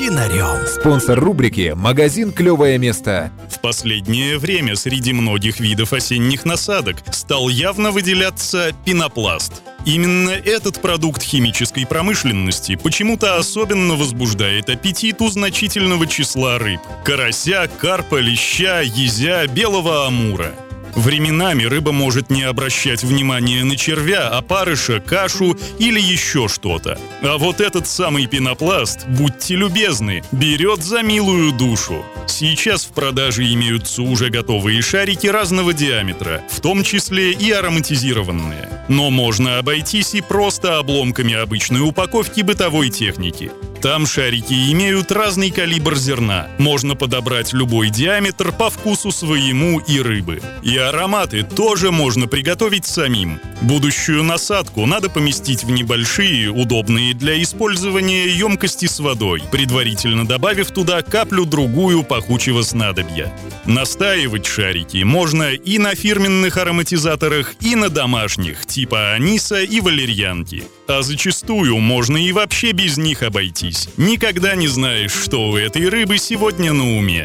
Чинарем. Спонсор рубрики «Магазин «Клевое место». В последнее время среди многих видов осенних насадок стал явно выделяться пенопласт. Именно этот продукт химической промышленности почему-то особенно возбуждает аппетит у значительного числа рыб – карася, карпа, леща, езя, белого амура. Временами рыба может не обращать внимания на червя, опарыша, кашу или еще что-то. А вот этот самый пенопласт, будьте любезны, берет за милую душу. Сейчас в продаже имеются уже готовые шарики разного диаметра, в том числе и ароматизированные. Но можно обойтись и просто обломками обычной упаковки бытовой техники. Там шарики имеют разный калибр зерна. Можно подобрать любой диаметр по вкусу своему и рыбы. И ароматы тоже можно приготовить самим. Будущую насадку надо поместить в небольшие, удобные для использования емкости с водой, предварительно добавив туда каплю-другую пахучего снадобья. Настаивать шарики можно и на фирменных ароматизаторах, и на домашних, типа аниса и валерьянки. А зачастую можно и вообще без них обойтись. Никогда не знаешь, что у этой рыбы сегодня на уме.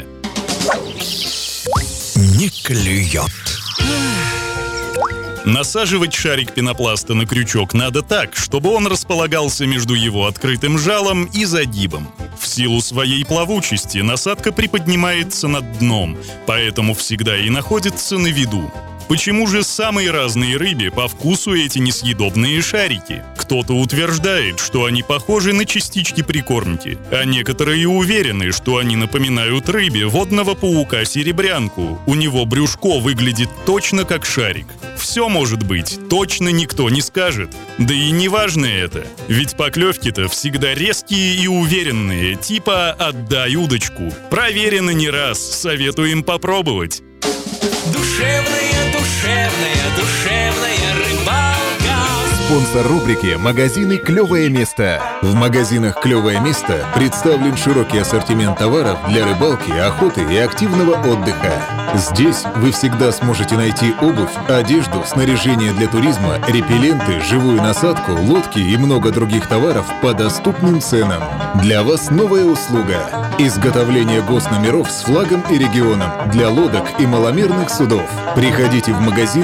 Не клюет. Насаживать шарик пенопласта на крючок надо так, чтобы он располагался между его открытым жалом и загибом. В силу своей плавучести насадка приподнимается над дном, поэтому всегда и находится на виду. Почему же самой разной рыбе по вкусу эти несъедобные шарики? Кто-то утверждает, что они похожи на частички прикормки, а некоторые уверены, что они напоминают рыбе водного паука-серебрянку. У него брюшко выглядит точно как шарик. Все может быть, точно никто не скажет. Да и не важно это, ведь поклевки-то всегда резкие и уверенные, типа «отдай удочку». Проверено не раз, советуем попробовать. Душевная рыбалка. Спонсор рубрики «Магазины «Клевое место». В магазинах «Клевое место» представлен широкий ассортимент товаров для рыбалки, охоты и активного отдыха. Здесь вы всегда сможете найти обувь, одежду, снаряжение для туризма, репелленты, живую насадку, лодки и много других товаров по доступным ценам. Для вас новая услуга – изготовление госномеров с флагом и регионом для лодок и маломерных судов. Приходите в магазин